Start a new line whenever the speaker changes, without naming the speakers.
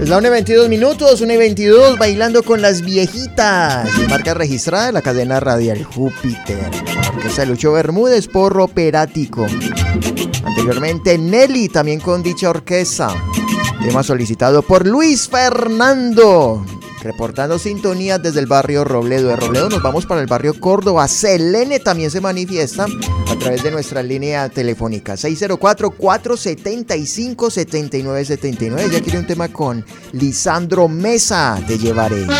la 1:22, 1:22, bailando con las viejitas. Marca registrada de la cadena radial Júpiter. Orquesta de Lucho Bermúdez, Porro Operático. Anteriormente Nelly, también con dicha orquesta. Tema solicitado por Luis Fernando. Reportando sintonías desde el barrio Robledo. De Robledo nos vamos para el barrio Córdoba. Selene también se manifiesta a través de nuestra línea telefónica 604-475-7979. Ya quiere un tema con Lisandro Mesa. Te llevaré.